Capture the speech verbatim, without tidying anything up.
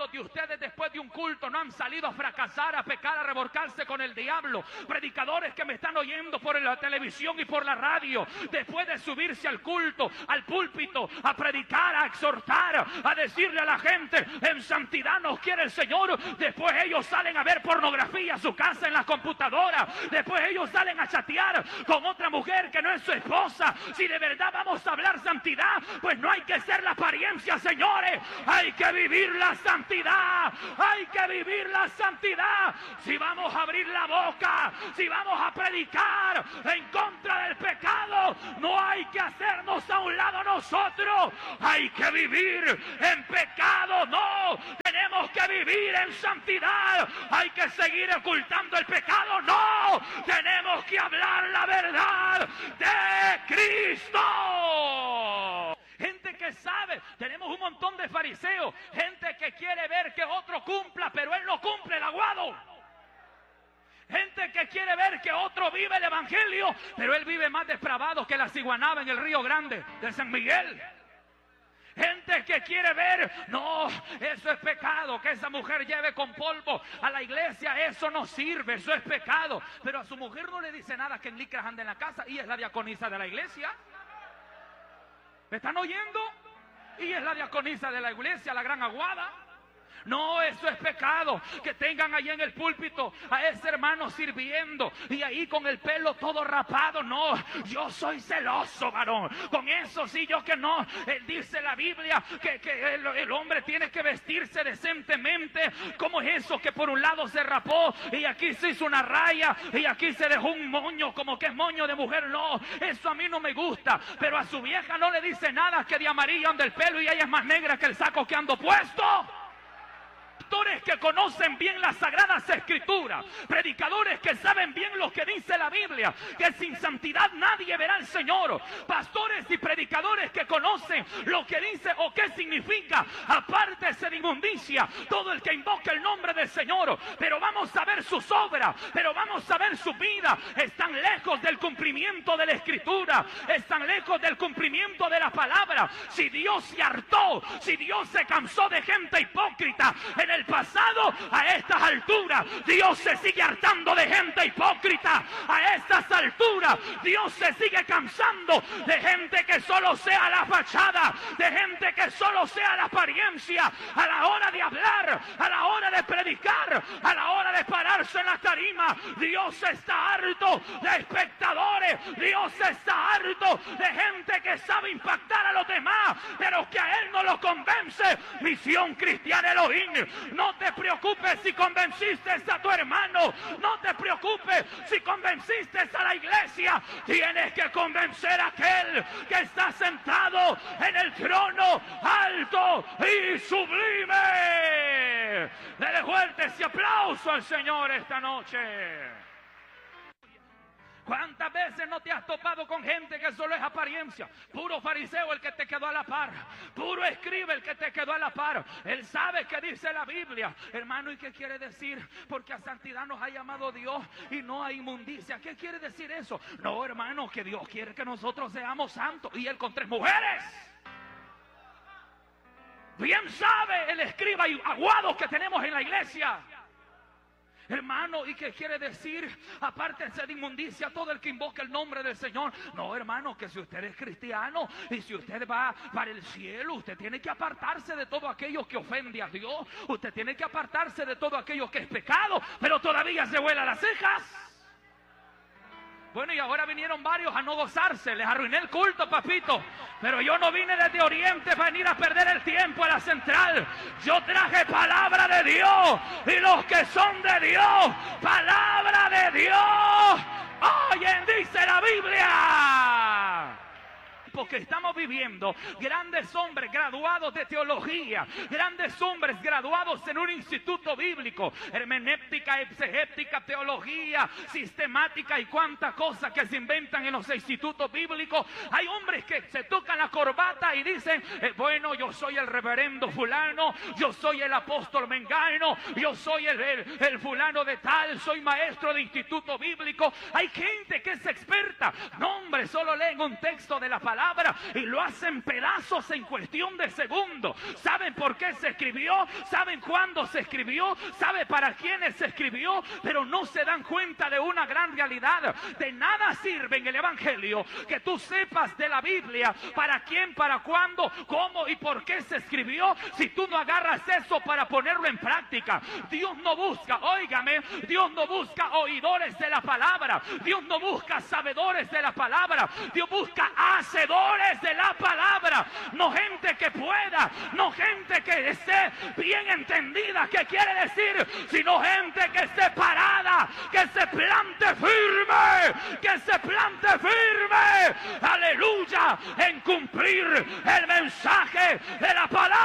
¿Cuántos de ustedes después de un culto no han salido a fracasar, a pecar, a revolcarse con el diablo? Predicadores que me están oyendo por la televisión y por la radio, después de subirse al culto, al púlpito, a predicar, a exhortar, a decirle a la gente, en santidad nos quiere el Señor, después ellos salen a ver pornografía a su casa en la computadora, después ellos salen a chatear con otra mujer que no es su esposa. Si de verdad vamos a hablar santidad, pues no hay que ser la apariencia, señores, hay que vivir la santidad, hay que vivir la santidad. Si vamos a abrir la boca, si vamos a predicar en contra del pecado, no hay que hacernos a un lado nosotros, hay que vivir en pecado, no, tenemos que vivir en santidad. Hay que seguir ocultando el pecado, no, tenemos que hablar la verdad de Cristo. Gente que sabe, tenemos un montón de fariseos, gente que quiere ver que otro cumpla, pero él no cumple el aguado. Gente que quiere ver que otro vive el evangelio, pero él vive más depravado que la ciguanaba en el Río Grande de San Miguel. Gente que quiere ver, no, eso es pecado, que esa mujer lleve con polvo a la iglesia, eso no sirve, eso es pecado. Pero a su mujer no le dice nada que en licras ande en la casa y es la diaconisa de la iglesia. ¿Me están oyendo? Y es la diaconisa de la iglesia, la gran aguada. No, eso es pecado, que tengan allí en el púlpito a ese hermano sirviendo y ahí con el pelo todo rapado. No, yo soy celoso, varón, con eso sí, yo que no. Él dice la Biblia que, que el, el hombre tiene que vestirse decentemente. ¿Cómo es eso que por un lado se rapó y aquí se hizo una raya y aquí se dejó un moño como que es moño de mujer? No, eso a mí no me gusta. Pero a su vieja no le dice nada que de amarillo anda el pelo y ella es más negra que el saco que ando puesto. Pastores que conocen bien las sagradas escrituras, predicadores que saben bien lo que dice la Biblia, que sin santidad nadie verá al Señor. Pastores y predicadores que conocen lo que dice o qué significa apártese de inmundicia todo el que invoca el nombre del Señor. Pero vamos a ver sus obras, pero vamos a ver su vida. Están lejos del cumplimiento de la escritura, están lejos del cumplimiento de la palabra. Si Dios se hartó, si Dios se cansó de gente hipócrita en el pasado, a estas alturas Dios se sigue hartando de gente hipócrita. A estas alturas Dios se sigue cansando de gente que solo sea la fachada, de gente que solo sea la apariencia. A la hora de hablar, a la hora de predicar, a la hora de pararse en la tarima, Dios está harto de espectadores. Dios está harto de gente que sabe impactar a los demás, pero que a él no lo convence. Misión Cristiana Elohim. No te preocupes si convenciste a tu hermano, no te preocupes si convenciste a la iglesia. Tienes que convencer a aquel que está sentado en el trono alto y sublime. Dele fuerte ese aplauso al Señor esta noche. ¿Cuántas veces no te has topado con gente que solo es apariencia? Puro fariseo el que te quedó a la par, puro escriba el que te quedó a la par. Él sabe que dice la Biblia, hermano. ¿Y qué quiere decir? Porque a santidad nos ha llamado Dios y no a inmundicia. ¿Qué quiere decir eso? No, hermano, que Dios quiere que nosotros seamos santos y Él con tres mujeres. Bien sabe el escriba y aguados que tenemos en la iglesia. Hermano, ¿y qué quiere decir? Apártese de inmundicia todo el que invoque el nombre del Señor. No, hermano, que si usted es cristiano y si usted va para el cielo, usted tiene que apartarse de todo aquello que ofende a Dios. Usted tiene que apartarse de todo aquello que es pecado, pero todavía se vuela las cejas. Bueno, y ahora vinieron varios a no gozarse. Les arruiné el culto, papito. Pero yo no vine desde Oriente para venir a perder el tiempo a la central. Yo traje palabra de Dios. Y los que son de Dios, palabra de Dios, oyen, dice la Biblia. Porque estamos viviendo grandes hombres graduados de teología, grandes hombres graduados en un instituto bíblico, hermenéutica, exegética, teología, sistemática y cuánta cosa que se inventan en los institutos bíblicos. Hay hombres que se tocan la corbata y dicen, eh, bueno, yo soy el reverendo fulano, yo soy el apóstol mengano, yo soy el, el, el fulano de tal, soy maestro de instituto bíblico. Hay gente que es experta. No, hombre, solo leen un texto de la palabra palabra y lo hacen pedazos en cuestión de segundos. ¿Saben por qué se escribió? ¿Saben cuándo se escribió? ¿Saben para quiénes se escribió? Pero no se dan cuenta de una gran realidad. De nada sirve en el Evangelio que tú sepas de la Biblia para quién, para cuándo, cómo y por qué se escribió, si tú no agarras eso para ponerlo en práctica. Dios no busca, óigame, Dios no busca oidores de la palabra. Dios no busca sabedores de la palabra. Dios busca hacedores de la palabra. No gente que pueda, no gente que esté bien entendida, que quiere decir, sino gente que esté parada, que se plante firme, que se plante firme, aleluya, en cumplir el mensaje de la palabra.